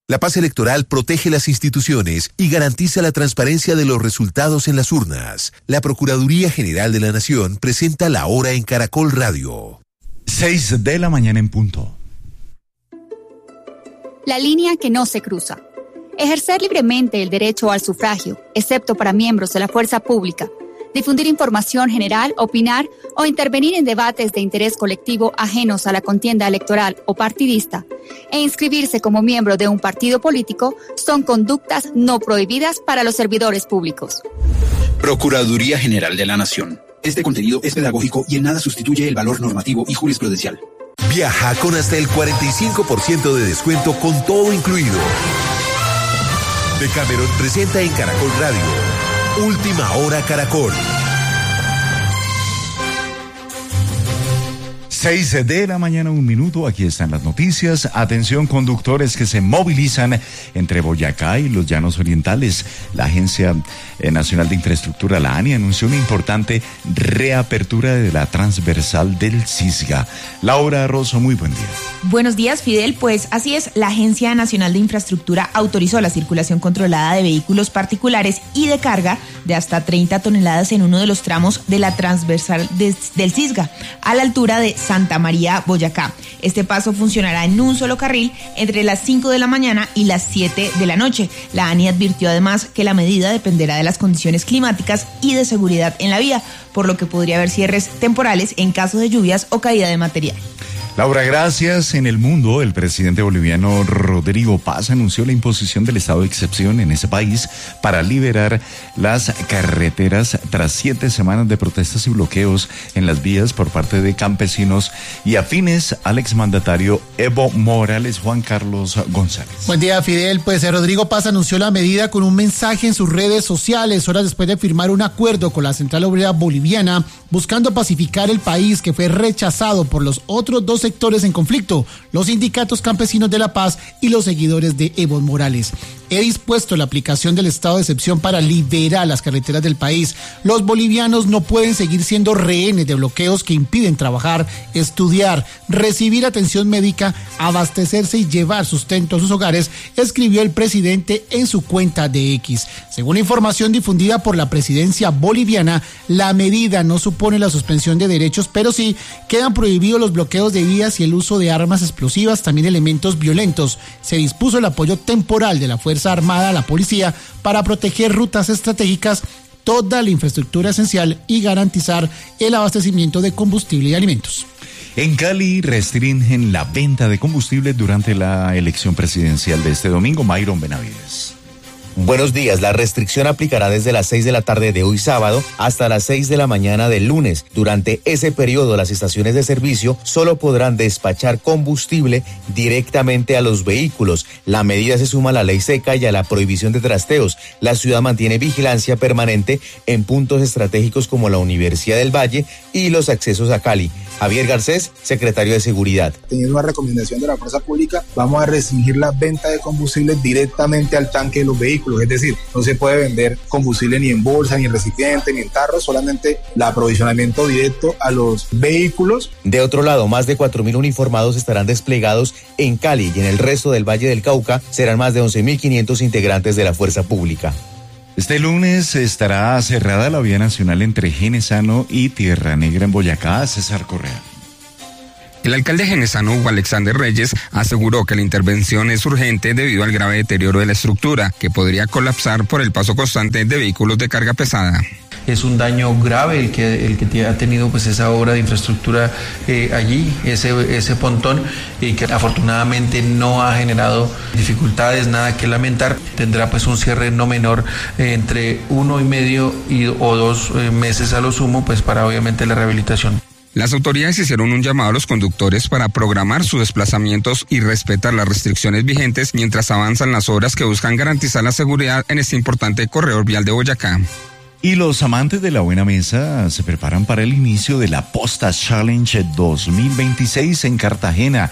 La paz electoral protege las instituciones y garantiza la transparencia de los resultados en las urnas. La Procuraduría General de la Nación presenta La Hora en Caracol Radio. 6 de la mañana en punto. La línea que no se cruza. Ejercer libremente el derecho al sufragio, excepto para miembros de la fuerza pública. Difundir información general, opinar o intervenir en debates de interés colectivo ajenos a la contienda electoral o partidista e inscribirse como miembro de un partido político son conductas no prohibidas para los servidores públicos. Procuraduría General de la Nación. Este contenido es pedagógico y en nada sustituye el valor normativo y jurisprudencial. Viaja con hasta el 45% de descuento con todo incluido. Decameron presenta en Caracol Radio Última Hora Caracol. 6 de la mañana, 1 minuto, aquí están las noticias. Atención, conductores que se movilizan entre Boyacá y los Llanos Orientales. La Agencia Nacional de Infraestructura, la ANI, anunció una importante reapertura de la transversal del Cisga. Laura Rosso, muy buen día. Buenos días, Fidel. Pues así es, la Agencia Nacional de Infraestructura autorizó la circulación controlada de vehículos particulares y de carga de hasta 30 toneladas en uno de los tramos de la transversal del Cisga, a la altura de Santa María, Boyacá. Este paso funcionará en un solo carril entre las 5 de la mañana y las 7 de la noche. La ANI advirtió además que la medida dependerá de las condiciones climáticas y de seguridad en la vía, por lo que podría haber cierres temporales en caso de lluvias o caída de material. Laura, gracias. En el mundo, el presidente boliviano Rodrigo Paz anunció la imposición del estado de excepción en ese país para liberar las carreteras tras 7 semanas de protestas y bloqueos en las vías por parte de campesinos y afines al exmandatario Evo Morales. Juan Carlos González. Buen día, Fidel. Pues Rodrigo Paz anunció la medida con un mensaje en sus redes sociales, horas después de firmar un acuerdo con la Central Obrera Boliviana, buscando pacificar el país, que fue rechazado por los otros dos sectores en conflicto, los sindicatos campesinos de La Paz y los seguidores de Evo Morales. He dispuesto la aplicación del estado de excepción para liberar las carreteras del país. Los bolivianos no pueden seguir siendo rehenes de bloqueos que impiden trabajar, estudiar, recibir atención médica, abastecerse y llevar sustento a sus hogares, escribió el presidente en su cuenta de X. Según información difundida por la presidencia boliviana, la medida no supone la suspensión de derechos, pero sí quedan prohibidos los bloqueos de vías y el uso de armas explosivas, también elementos violentos. Se dispuso el apoyo temporal de la Fuerza Armada a la policía para proteger rutas estratégicas, toda la infraestructura esencial y garantizar el abastecimiento de combustible y alimentos. En Cali restringen la venta de combustible durante la elección presidencial de este domingo. Mayron Benavides. Buenos días. La restricción aplicará desde las 6 de la tarde de hoy sábado hasta las 6 de la mañana del lunes. Durante ese periodo, las estaciones de servicio solo podrán despachar combustible directamente a los vehículos. La medida se suma a la ley seca y a la prohibición de trasteos. La ciudad mantiene vigilancia permanente en puntos estratégicos como la Universidad del Valle y los accesos a Cali. Javier Garcés, secretario de Seguridad. Teniendo una recomendación de la Fuerza Pública, vamos a restringir la venta de combustible directamente al tanque de los vehículos. Es decir, no se puede vender combustible ni en bolsa, ni en recipiente, ni en tarro, solamente el aprovisionamiento directo a los vehículos. De otro lado, más de 4.000 uniformados estarán desplegados en Cali y en el resto del Valle del Cauca serán más de 11.500 integrantes de la Fuerza Pública. Este lunes estará cerrada la vía nacional entre Genesano y Tierra Negra en Boyacá. César Correa. El alcalde genesano, Hugo Alexander Reyes, aseguró que la intervención es urgente debido al grave deterioro de la estructura, que podría colapsar por el paso constante de vehículos de carga pesada. Es un daño grave el que ha tenido pues esa obra de infraestructura allí, ese pontón, y que afortunadamente no ha generado dificultades, nada que lamentar. Tendrá pues un cierre no menor entre 1,5 o 2 meses a lo sumo, pues para obviamente la rehabilitación. Las autoridades hicieron un llamado a los conductores para programar sus desplazamientos y respetar las restricciones vigentes mientras avanzan las obras que buscan garantizar la seguridad en este importante corredor vial de Boyacá. Y los amantes de la buena mesa se preparan para el inicio de la Posta Challenge 2026 en Cartagena.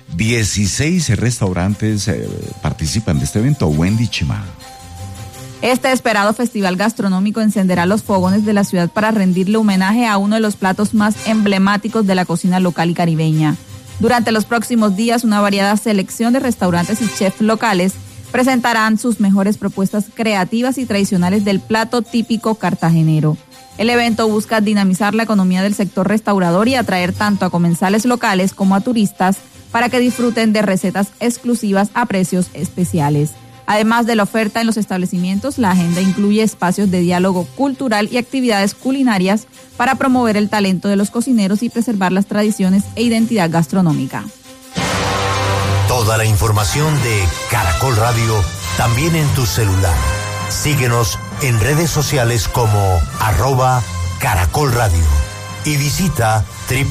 16 restaurantes participan de este evento. Wendy Chima. Este esperado festival gastronómico encenderá los fogones de la ciudad para rendirle homenaje a uno de los platos más emblemáticos de la cocina local y caribeña. Durante los próximos días, una variada selección de restaurantes y chefs locales presentarán sus mejores propuestas creativas y tradicionales del plato típico cartagenero. El evento busca dinamizar la economía del sector restaurador y atraer tanto a comensales locales como a turistas para que disfruten de recetas exclusivas a precios especiales. Además de la oferta en los establecimientos, la agenda incluye espacios de diálogo cultural y actividades culinarias para promover el talento de los cocineros y preservar las tradiciones e identidad gastronómica. Toda la información de Caracol Radio también en tu celular. Síguenos en redes sociales como @Caracol Radio y visita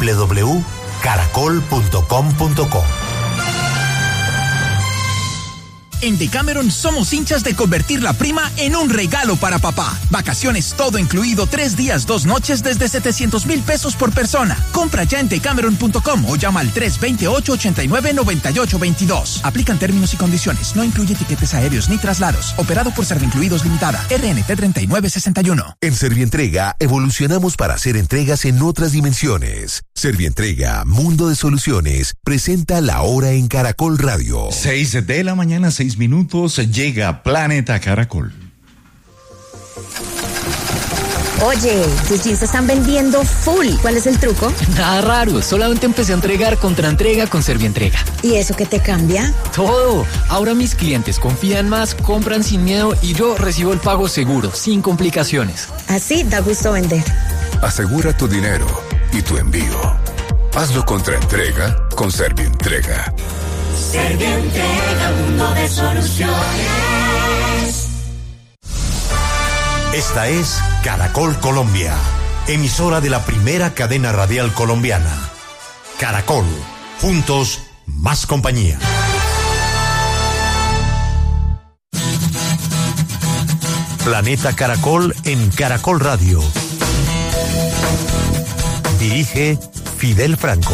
www.caracol.com.co. En Decameron somos hinchas de convertir la prima en un regalo para papá. Vacaciones todo incluido, 3 días, 2 noches desde 700,000 pesos por persona. Compra ya en decameron.com o llama al 328-89-9822. Aplican términos y condiciones. No incluye tiquetes aéreos ni traslados. Operado por Servincluidos Limitada. RNT 3961. En Servientrega evolucionamos para hacer entregas en otras dimensiones. Servientrega, Mundo de Soluciones, presenta La Hora en Caracol Radio. 6 de la mañana, 6 minutos, llega Planeta Caracol. Oye, tus jeans se están vendiendo full. ¿Cuál es el truco? Nada raro, solamente empecé a entregar contraentrega con Servientrega. ¿Y eso qué te cambia? Todo. Ahora mis clientes confían más, compran sin miedo y yo recibo el pago seguro, sin complicaciones. Así da gusto vender. Asegura tu dinero y tu envío. Hazlo contraentrega con Servientrega. Servientrega, Mundo de Soluciones. Esta es Caracol Colombia, emisora de la primera cadena radial colombiana. Caracol, juntos, más compañía. Planeta Caracol en Caracol Radio. Dirige Fidel Franco.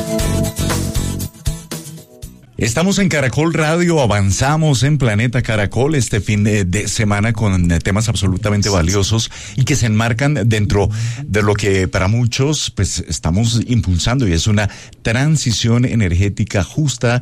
Estamos en Caracol Radio, avanzamos en Planeta Caracol este fin de semana con temas absolutamente valiosos y que se enmarcan dentro de lo que para muchos pues estamos impulsando, y es una transición energética justa,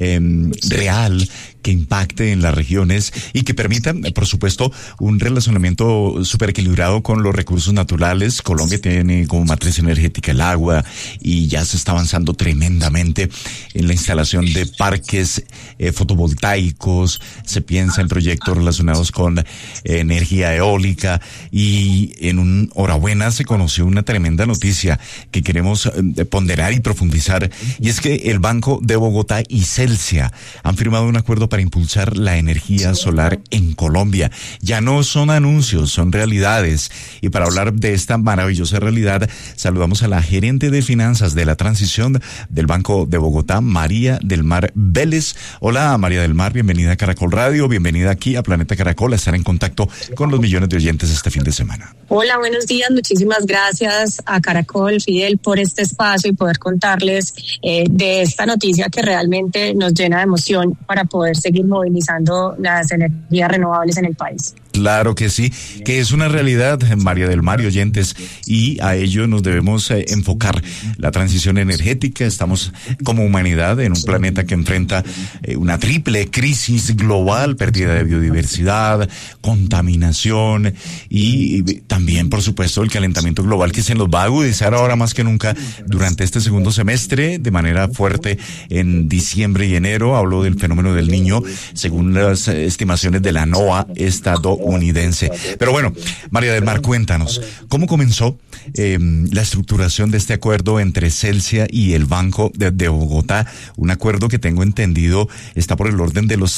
real, que impacte en las regiones y que permita, por supuesto, un relacionamiento súper equilibrado con los recursos naturales. Colombia tiene como matriz energética el agua y ya se está avanzando tremendamente en la instalación de parques fotovoltaicos. Se piensa en proyectos relacionados con energía eólica, y en un Horabuena se conoció una tremenda noticia que queremos ponderar y profundizar, y es que el Banco de Bogotá y Celsia han firmado un acuerdo para impulsar la energía solar en Colombia. Ya no son anuncios, son realidades. Y para hablar de esta maravillosa realidad, saludamos a la gerente de finanzas de la transición del Banco de Bogotá, María del Mar Vélez. Hola, María del Mar, bienvenida a Caracol Radio, bienvenida aquí a Planeta Caracol, a estar en contacto con los millones de oyentes este fin de semana. Hola, buenos días, muchísimas gracias a Caracol, Fidel, por este espacio y poder contarles de esta noticia que realmente nos llena de emoción para poder seguir movilizando las energías renovables en el país. Claro que sí, que es una realidad, María del Mar y oyentes, y a ello nos debemos enfocar. La transición energética, estamos como humanidad en un planeta que enfrenta una triple crisis global: pérdida de biodiversidad, contaminación y también, por supuesto, el calentamiento global, que se nos va a agudizar ahora más que nunca durante este segundo semestre de manera fuerte en diciembre y enero. Hablo del fenómeno del Niño, según las estimaciones de la NOAA estadounidense. Pero bueno, María del Mar, cuéntanos, ¿cómo comenzó la estructuración de este acuerdo entre Celsia y el Banco de Bogotá? Un acuerdo que tengo entendido está por el orden de los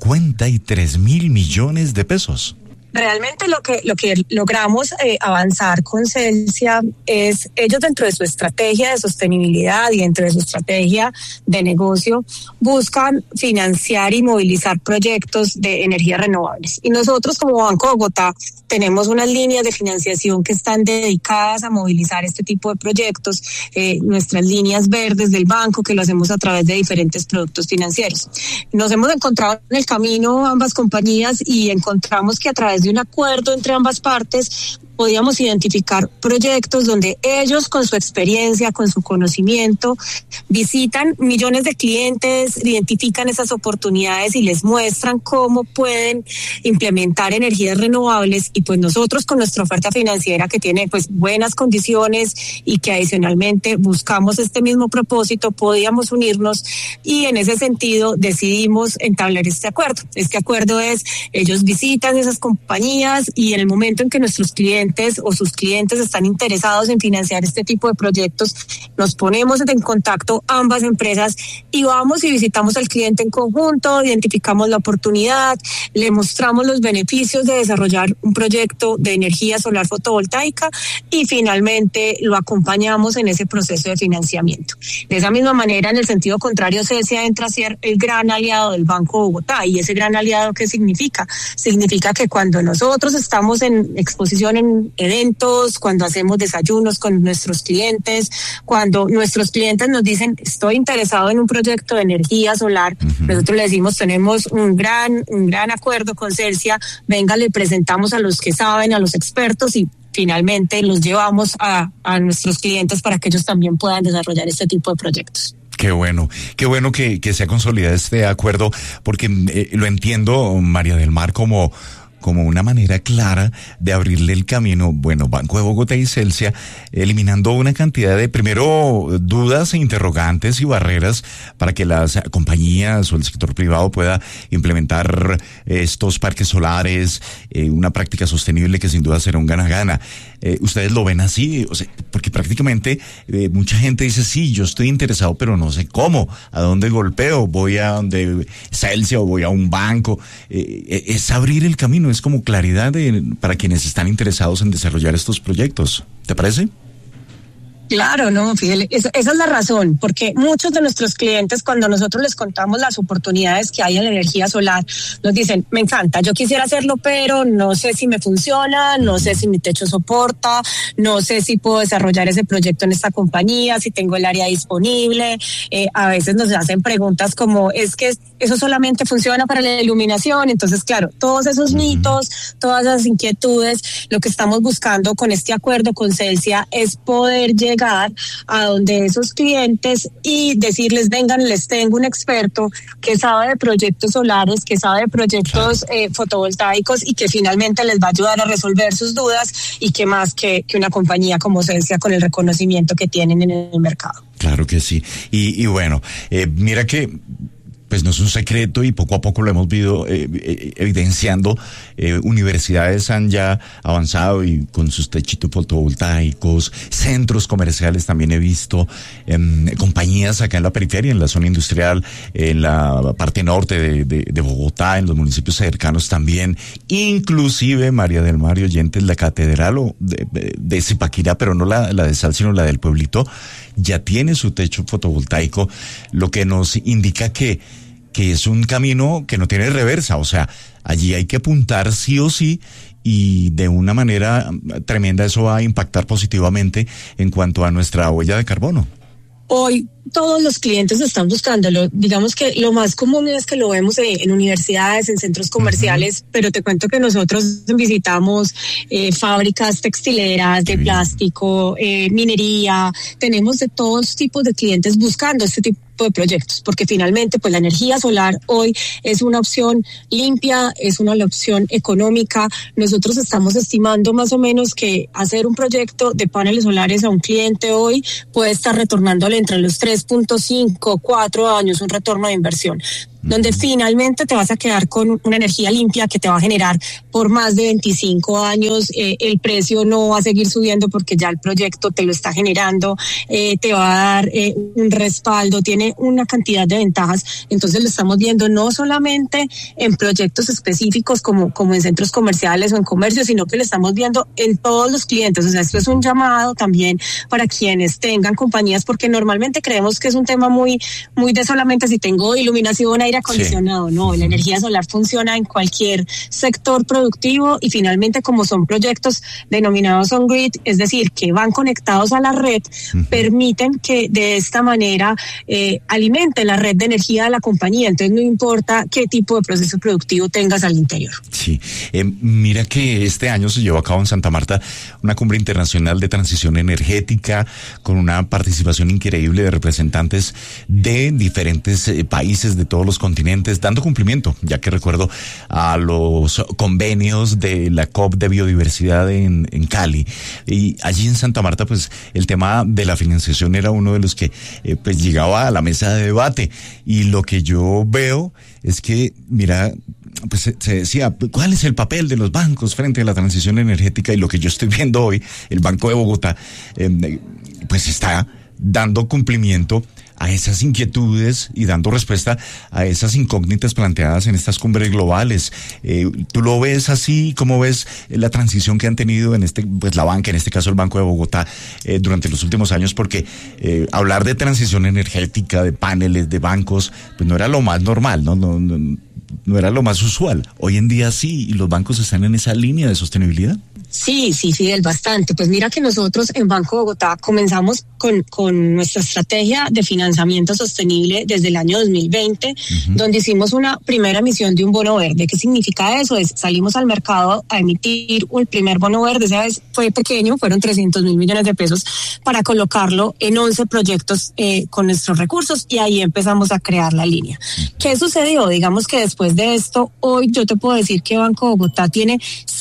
53,000 millones de pesos. Realmente lo que logramos avanzar con Celsia es, ellos dentro de su estrategia de sostenibilidad y dentro de su estrategia de negocio, buscan financiar y movilizar proyectos de energías renovables. Y nosotros como Banco de Bogotá tenemos unas líneas de financiación que están dedicadas a movilizar este tipo de proyectos, nuestras líneas verdes del banco, que lo hacemos a través de diferentes productos financieros. Nos hemos encontrado en el camino ambas compañías y encontramos que a través de un acuerdo entre ambas partes podíamos identificar proyectos donde ellos, con su experiencia, con su conocimiento, visitan millones de clientes, identifican esas oportunidades y les muestran cómo pueden implementar energías renovables, y pues nosotros con nuestra oferta financiera, que tiene pues buenas condiciones y que adicionalmente buscamos este mismo propósito, podíamos unirnos, y en ese sentido decidimos entablar este acuerdo. Este acuerdo es, ellos visitan esas compañías y en el momento en que nuestros clientes o sus clientes están interesados en financiar este tipo de proyectos, nos ponemos en contacto ambas empresas y vamos y visitamos al cliente en conjunto, identificamos la oportunidad, le mostramos los beneficios de desarrollar un proyecto de energía solar fotovoltaica y finalmente lo acompañamos en ese proceso de financiamiento. De esa misma manera, en el sentido contrario, Celsia entra a ser el gran aliado del Banco Bogotá. ¿Y ese gran aliado qué significa? Significa que cuando nosotros estamos en exposición en eventos, cuando hacemos desayunos con nuestros clientes, cuando nuestros clientes nos dicen estoy interesado en un proyecto de energía solar, nosotros le decimos tenemos un gran acuerdo con Celsia, venga, le presentamos a los que saben, a los expertos, y finalmente los llevamos a nuestros clientes para que ellos también puedan desarrollar este tipo de proyectos. Qué bueno que se ha consolidado este acuerdo, porque lo entiendo, María del Mar, como una manera clara de abrirle el camino, bueno, Banco de Bogotá y Celsia, eliminando una cantidad de, primero, dudas e interrogantes y barreras para que las compañías o el sector privado pueda implementar estos parques solares, una práctica sostenible que sin duda será un gana-gana. ¿Ustedes lo ven así? O sea, porque prácticamente mucha gente dice, sí, yo estoy interesado, pero no sé cómo, a dónde golpeo, voy a donde Celsia o voy a un banco. Es abrir el camino, es como claridad para quienes están interesados en desarrollar estos proyectos. ¿Te parece? Claro, no, Fidel, esa es la razón, porque muchos de nuestros clientes, cuando nosotros les contamos las oportunidades que hay en la energía solar, nos dicen, me encanta, yo quisiera hacerlo, pero no sé si me funciona, no sé si mi techo soporta, no sé si puedo desarrollar ese proyecto en esta compañía, si tengo el área disponible. A veces nos hacen preguntas como, es que eso solamente funciona para la iluminación. Entonces, claro, todos esos mitos, todas esas inquietudes, lo que estamos buscando con este acuerdo con Celsia es poder llegar a donde esos clientes y decirles, vengan, les tengo un experto que sabe de proyectos solares, que sabe de proyectos fotovoltaicos y que finalmente les va a ayudar a resolver sus dudas, y que más que una compañía como Celsia con el reconocimiento que tienen en el mercado. Claro que sí. Y bueno, mira que pues no es un secreto y poco a poco lo hemos visto evidenciando. Universidades han ya avanzado y con sus techitos fotovoltaicos, centros comerciales también he visto, compañías acá en la periferia, en la zona industrial, en la parte norte de Bogotá, en los municipios cercanos también, inclusive María del Mar y oyentes, la catedral de Zipaquirá, pero no la de Sal, sino la del pueblito, ya tiene su techo fotovoltaico, lo que nos indica que es un camino que no tiene reversa. O sea, allí hay que apuntar sí o sí, y de una manera tremenda eso va a impactar positivamente en cuanto a nuestra huella de carbono. Hoy todos los clientes están buscándolo. Digamos que lo más común es que lo vemos en universidades, en centros comerciales, pero te cuento que nosotros visitamos fábricas textileras de plástico, minería, tenemos de todos tipos de clientes buscando este tipo de proyectos, porque finalmente pues la energía solar hoy es una opción limpia, es una opción económica. Nosotros estamos estimando más o menos que hacer un proyecto de paneles solares a un cliente hoy puede estar retornándole entre los 3.5, 4 años un retorno de inversión, donde finalmente te vas a quedar con una energía limpia que te va a generar por más de 25 años. El precio no va a seguir subiendo porque ya el proyecto te lo está generando, te va a dar un respaldo, tiene una cantidad de ventajas. Entonces lo estamos viendo no solamente en proyectos específicos como en centros comerciales o en comercio, sino que lo estamos viendo en todos los clientes. O sea, esto es un llamado también para quienes tengan compañías, porque normalmente creemos que es un tema muy de solamente si tengo iluminación, aire aire acondicionado, no, la energía solar funciona en cualquier sector productivo y finalmente como son proyectos denominados on-grid, es decir, que van conectados a la red, permiten que de esta manera alimente la red de energía de la compañía, entonces no importa qué tipo de proceso productivo tengas al interior. Sí, mira que este año se llevó a cabo en Santa Marta una cumbre internacional de transición energética con una participación increíble de representantes de diferentes países de todos los continentes, dando cumplimiento, ya que recuerdo a los convenios de la COP de biodiversidad en Cali, y allí en Santa Marta pues el tema de la financiación era uno de los que pues llegaba a la mesa de debate, y lo que yo veo es que, mira, pues se decía, ¿cuál es el papel de los bancos frente a la transición energética? Y lo que yo estoy viendo hoy, el Banco de Bogotá, pues está dando cumplimiento a esas inquietudes y dando respuesta a esas incógnitas planteadas en estas cumbres globales. ¿Tú lo ves así? ¿Cómo ves la transición que han tenido en pues la banca, en este caso el Banco de Bogotá, durante los últimos años? Porque hablar de transición energética, de paneles, de bancos, pues no era lo más normal, no era lo más usual. Hoy en día sí, y los bancos están en esa línea de sostenibilidad. Sí, Fidel, bastante. Pues mira que nosotros en Banco Bogotá comenzamos con nuestra estrategia de financiamiento sostenible desde el año 2020, donde hicimos una primera emisión de un bono verde. ¿Qué significa eso? Salimos al mercado a emitir el primer bono verde, esa vez fue pequeño, fueron 300.000 millones de pesos para colocarlo en 11 proyectos con nuestros recursos, y ahí empezamos a crear la línea. ¿Qué sucedió? Digamos que después de esto, hoy yo te puedo decir que Banco Bogotá tiene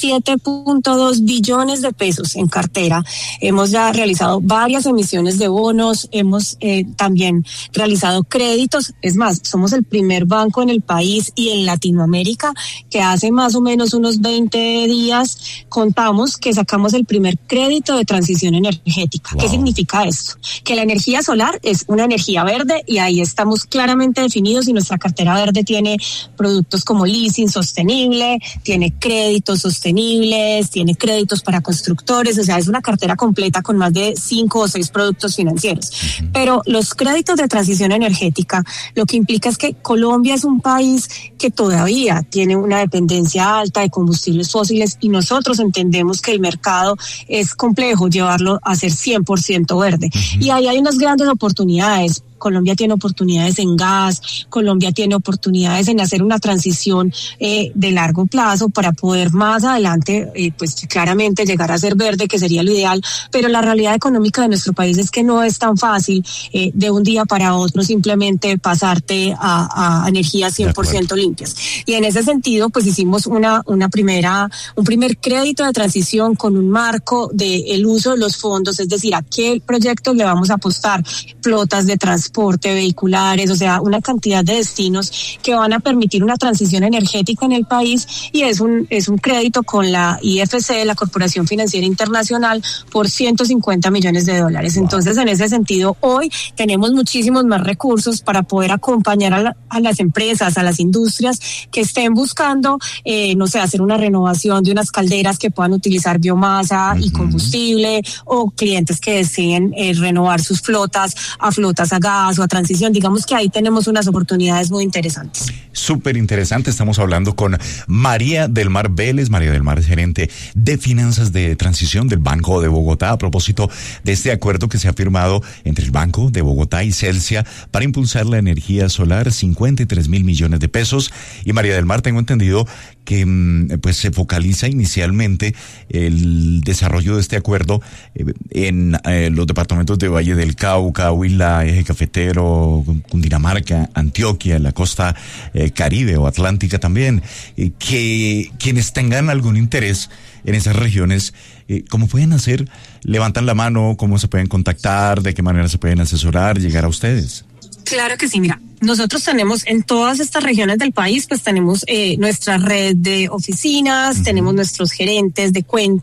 7.2 billones de pesos en cartera. Hemos ya realizado varias emisiones de bonos, hemos también realizado créditos. Es más, somos el primer banco en el país y en Latinoamérica que hace más o menos unos 20 días contamos que sacamos el primer crédito de transición energética. Wow. ¿Qué significa esto? Que la energía solar es una energía verde y ahí estamos claramente definidos, y nuestra cartera verde tiene productos como leasing sostenible, tiene créditos sostenibles, tiene créditos para constructores, o sea, es una cartera completa con más de 5 o 6 productos financieros. Pero los créditos de transición energética, lo que implica es que Colombia es un país que todavía tiene una dependencia alta de combustibles fósiles, y nosotros entendemos que el mercado es complejo llevarlo a ser 100% verde. Y ahí hay unas grandes oportunidades. Colombia tiene oportunidades en gas, Colombia tiene oportunidades en hacer una transición de largo plazo para poder más adelante, pues claramente llegar a ser verde, que sería lo ideal, pero la realidad económica de nuestro país es que no es tan fácil de un día para otro simplemente pasarte a energías 100% limpias. Y en ese sentido, pues hicimos un primer crédito de transición con un marco de el uso de los fondos, es decir, a qué proyectos le vamos a apostar, flotas de transporte vehiculares, o sea, una cantidad de destinos que van a permitir una transición energética en el país, y es un crédito con la IFC, la Corporación Financiera Internacional, por $150 millones. Entonces, en ese sentido, hoy tenemos muchísimos más recursos para poder acompañar a las empresas, a las industrias que estén buscando, hacer una renovación de unas calderas que puedan utilizar biomasa y combustible, o clientes que deseen renovar sus flotas a gas o a transición. Digamos que ahí tenemos unas oportunidades muy interesantes. Súper interesante. Estamos hablando con María del Mar Vélez. María del Mar es gerente de finanzas de transición del Banco de Bogotá, a propósito de este acuerdo que se ha firmado entre el Banco de Bogotá y Celsia para impulsar la energía solar, 53.000 millones de pesos. Y María del Mar, tengo entendido que pues se focaliza inicialmente el desarrollo de este acuerdo en los departamentos de Valle del Cauca, Huila, Eje Cafetero, Cundinamarca, Antioquia, la costa Caribe o Atlántica también, que quienes tengan algún interés en esas regiones, ¿cómo pueden hacer? ¿Levantan la mano? ¿Cómo se pueden contactar? ¿De qué manera se pueden asesorar, llegar a ustedes? Claro que sí, mira, nosotros tenemos en todas estas regiones del país, pues tenemos nuestra red de oficinas, tenemos nuestros gerentes de cuentas,